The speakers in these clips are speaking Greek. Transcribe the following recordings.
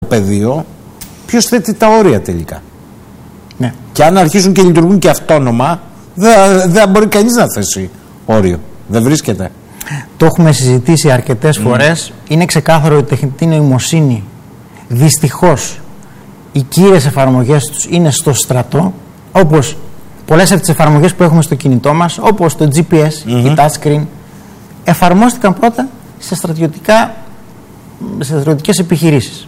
πεδίο, ποιος θέτει τα όρια τελικά. Ναι. Και αν αρχίσουν και λειτουργούν και αυτόνομα, δεν μπορεί κανείς να θέσει όριο. Δεν βρίσκεται. Το έχουμε συζητήσει αρκετές φορές. Είναι ξεκάθαρο ότι η τεχνητή νοημοσύνη, δυστυχώς, οι κύριες εφαρμογές τους είναι στο στρατό, όπως πολλές από τις εφαρμογές που έχουμε στο κινητό μας, όπως το GPS, η touchscreen, εφαρμόστηκαν πρώτα σε στρατιωτικές επιχειρήσεις.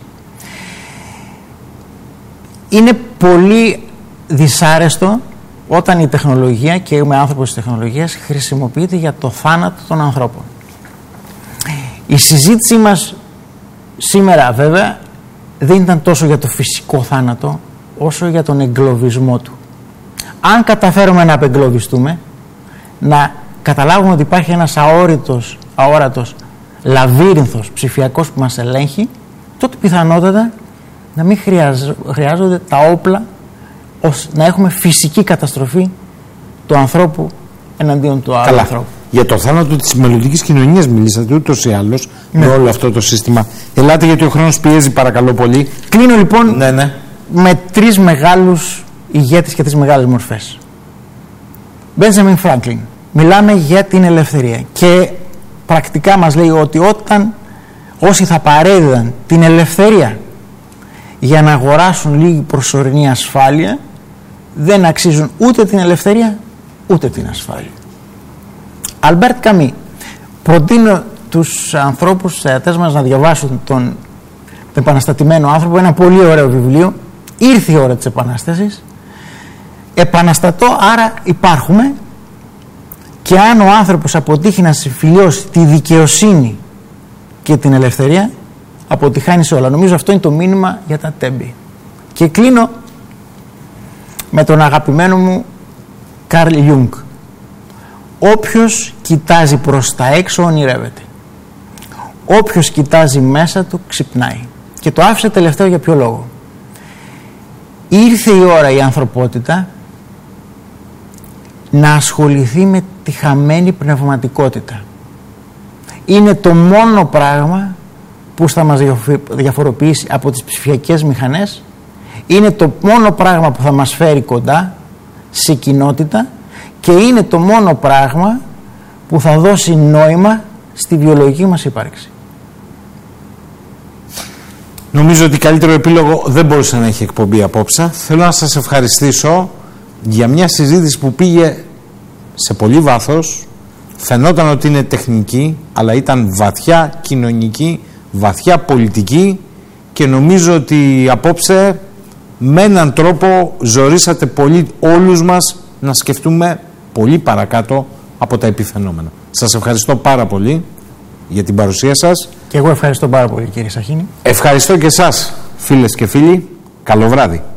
Είναι πολύ δυσάρεστο όταν η τεχνολογία, και είμαι άνθρωπος της τεχνολογίας, χρησιμοποιείται για το θάνατο των ανθρώπων. Η συζήτησή μας σήμερα βέβαια δεν ήταν τόσο για το φυσικό θάνατο όσο για τον εγκλωβισμό του. Αν καταφέρουμε να απεγκλωβιστούμε, να καταλάβουμε ότι υπάρχει ένας αόρατος λαβύρινθος ψηφιακός που μας ελέγχει, τότε πιθανότατα να μην χρειάζονται τα όπλα ώστε να έχουμε φυσική καταστροφή του ανθρώπου εναντίον του άλλου ανθρώπου. Για το θάνατο της μελλοντικής κοινωνίας μιλήσατε ούτως ή άλλως, με όλο αυτό το σύστημα. Ελάτε, γιατί ο χρόνος πιέζει, παρακαλώ πολύ. Κλείνω λοιπόν με τρεις μεγάλους ηγέτες και τρεις μεγάλες μορφές. Μπέντζαμιν Φράγκλιν. Μιλάμε για την ελευθερία και πρακτικά μας λέει ότι όσοι θα παρέδιδαν την ελευθερία για να αγοράσουν λίγη προσωρινή ασφάλεια, δεν αξίζουν ούτε την ελευθερία ούτε την ασφάλεια. Αλμπέρτ Καμί. Προτείνω τους ανθρώπους, τους θεατές μας, να διαβάσουν τον επαναστατημένο άνθρωπο, ένα πολύ ωραίο βιβλίο. Ήρθε η ώρα της επανάστασης. Επαναστατώ, άρα υπάρχουμε, και αν ο άνθρωπος αποτύχει να συμφιλιώσει τη δικαιοσύνη και την ελευθερία, αποτυχάνει σε όλα. Νομίζω αυτό είναι το μήνυμα για τα τέμπη. Και κλείνω με τον αγαπημένο μου Καρλ Ιούγκ. Όποιος κοιτάζει προς τα έξω ονειρεύεται. Όποιος κοιτάζει μέσα του ξυπνάει. Και το άφησε τελευταίο για ποιο λόγο? Ήρθε η ώρα η ανθρωπότητα να ασχοληθεί με τη χαμένη πνευματικότητα. Είναι το μόνο πράγμα που θα μας διαφοροποιήσει από τις ψηφιακές μηχανές. Είναι το μόνο πράγμα που θα μας φέρει κοντά σε κοινότητα και είναι το μόνο πράγμα που θα δώσει νόημα στη βιολογική μας ύπαρξη. Νομίζω ότι καλύτερο επίλογο δεν μπορούσε να έχει εκπομπή απόψε. Θέλω να σας ευχαριστήσω για μια συζήτηση που πήγε σε πολύ βάθος. Φαινόταν ότι είναι τεχνική, αλλά ήταν βαθιά κοινωνική, βαθιά πολιτική, και νομίζω ότι απόψε με έναν τρόπο ζορίσατε πολύ όλους μας να σκεφτούμε πολύ παρακάτω από τα επιφαινόμενα. Σας ευχαριστώ πάρα πολύ για την παρουσία σας. Και εγώ ευχαριστώ πάρα πολύ, κύριε Σαχίνη. Ευχαριστώ και εσάς, φίλες και φίλοι. Καλό βράδυ.